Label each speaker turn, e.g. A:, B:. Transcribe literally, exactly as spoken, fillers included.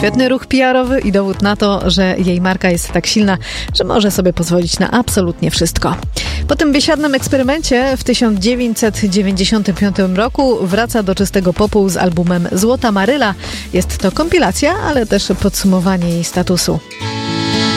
A: świetny ruch P R-owy i dowód na to, że jej marka jest tak silna, że może sobie pozwolić na absolutnie wszystko. Po tym biesiadnym eksperymencie w tysiąc dziewięćset dziewięćdziesiątym piątym roku wraca do czystego popu z albumem Złota Maryla. Jest to kompilacja, ale też podsumowanie jej statusu.